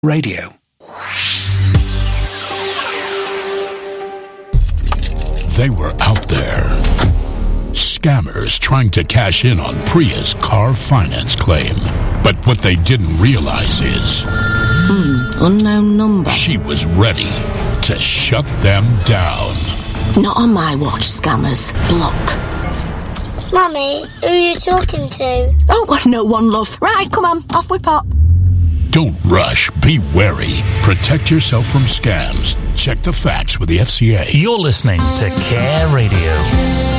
Radio. They were out there. Scammers trying to cash in on Priya's car finance claim. But what they didn't realize is... unknown number. She was ready to shut them down. Not on my watch, scammers. Block. Mummy, who are you talking to? Oh, no one, love. Right, come on, off we pop. Don't rush. Be wary. Protect yourself from scams. Check the facts with the FCA. You're listening to Care Radio.